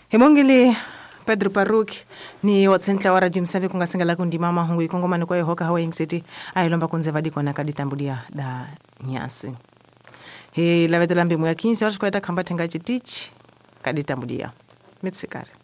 Hemongili Pedro Paruk ni watsentla wa radio msavi kungasengala kundi mama hungu ikongomani kwa hoka hawa ingseti ayilomba kunzevadi kona kaditambulia da nyasi. He lavetela mbimu ya 15 watu kwa ita kamba tenga chitichi kaditambulia. Mitsikari.